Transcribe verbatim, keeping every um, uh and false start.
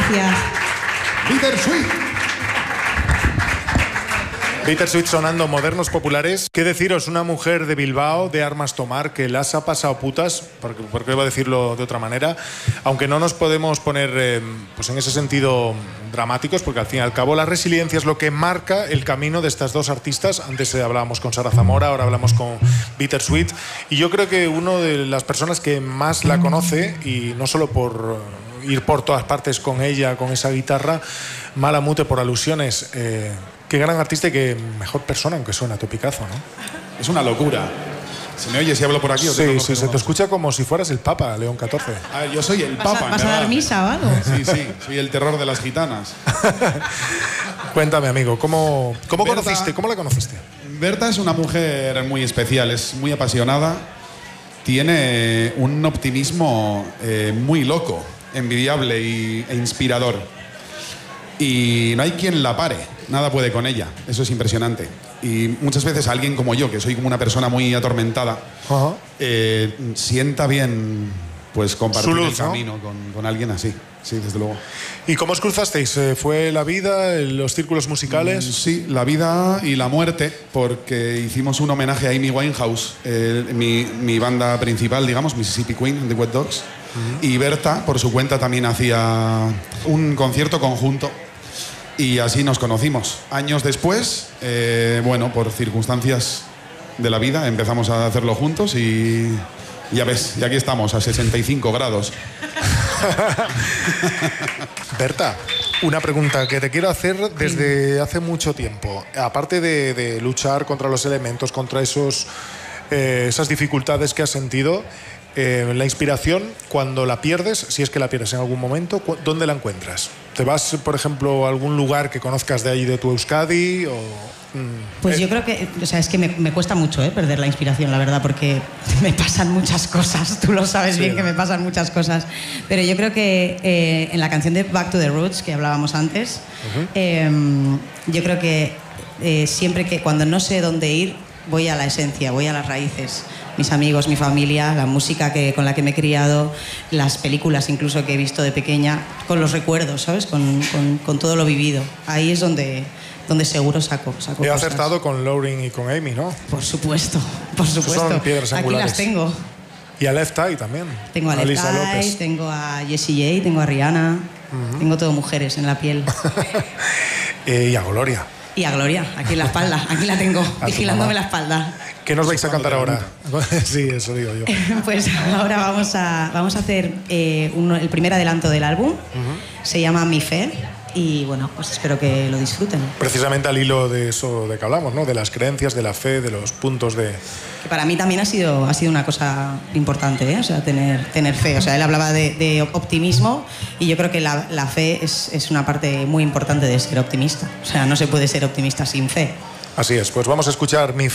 Gracias. Bittersweet. Bittersweet sonando modernos populares. ¿Qué deciros? Una mujer de Bilbao, de armas tomar, que las ha pasado putas, porque, porque iba a decirlo de otra manera, aunque no nos podemos poner eh, pues en ese sentido dramáticos, porque al fin y al cabo la resiliencia es lo que marca el camino de estas dos artistas. Antes eh, hablábamos con Sara Zamora, ahora hablamos con Bittersweet, y yo creo que una de las personas que más la conoce, y no solo por ir por todas partes con ella, con esa guitarra, Malamute por alusiones, eh, qué gran artista y qué mejor persona, aunque suena topicazo, ¿no? Es una locura. ¿Se me oye si hablo por aquí? ¿O sí, te sí, se te escucha como si fueras el Papa, León catorce. Ah, yo soy el ¿Vas a, Papa, ¿vas a dar misa o algo? Sí, sí, soy el terror de las gitanas. Cuéntame, amigo, ¿cómo, cómo Berta, conociste? ¿Cómo la conociste? Berta es una mujer muy especial, es muy apasionada, tiene un optimismo eh, muy loco, envidiable y, e inspirador. Y no hay quien la pare, nada puede con ella, eso es impresionante. Y muchas veces alguien como yo, que soy como una persona muy atormentada, uh-huh. eh, sienta bien pues compartir luz, el camino, ¿no? con, con alguien así, sí, desde luego. ¿Y cómo os cruzasteis? ¿Fue la vida, los círculos musicales? Mm, sí, la vida y la muerte, porque hicimos un homenaje a Amy Winehouse, eh, mi, mi banda principal, digamos, Mississippi Queen and the Wet Dogs, uh-huh. y Berta, por su cuenta, también hacía un concierto conjunto. Y así nos conocimos. Años después, eh, bueno, por circunstancias de la vida, empezamos a hacerlo juntos y ya ves, y aquí estamos, a sesenta y cinco grados. Berta, una pregunta que te quiero hacer desde hace mucho tiempo. Aparte de, de luchar contra los elementos, contra esos, eh, esas dificultades que has sentido, eh, la inspiración, cuando la pierdes, si es que la pierdes en algún momento, ¿dónde la encuentras? ¿Te vas, por ejemplo, a algún lugar que conozcas de ahí, de tu Euskadi? O, mm, pues eh. yo creo que, o sea, es que me, me cuesta mucho eh, perder la inspiración, la verdad, porque me pasan muchas cosas, tú lo sabes sí, bien, ¿no? Que me pasan muchas cosas, pero yo creo que eh, en la canción de Back to the Roots, que hablábamos antes, uh-huh. eh, yo creo que eh, siempre que, cuando no sé dónde ir, voy a la esencia, voy a las raíces. Mis amigos, mi familia, la música que, con la que me he criado, las películas incluso que he visto de pequeña, con los recuerdos, ¿sabes? Con, con, con todo lo vivido. Ahí es donde, donde seguro saco, saco He cosas. acertado con Lauren y con Amy, ¿no? Por supuesto, por supuesto. Son piedras angulares. Aquí las tengo. Y a Left Eye también. Tengo a, a Left Lisa Eye, López. Tengo a Jessie J, tengo a Rihanna, uh-huh. tengo todo mujeres en la piel. eh, y a Gloria. Y a Gloria, aquí en la espalda, aquí la tengo, vigilándome la espalda. ¿Qué nos vais a cantar ahora? Sí, eso digo yo. Pues ahora vamos a, vamos a hacer eh, uno, el primer adelanto del álbum, uh-huh. se llama Mi Fe, y bueno, pues espero que lo disfruten. Precisamente al hilo de eso de que hablamos, ¿no? De las creencias, de la fe, de los puntos de... Que para mí también ha sido, ha sido una cosa importante, ¿eh? O sea, tener, tener fe. O sea, él hablaba de, de optimismo y yo creo que la, la fe es, es una parte muy importante de ser optimista. O sea, no se puede ser optimista sin fe. Así es, pues vamos a escuchar Mi Fe.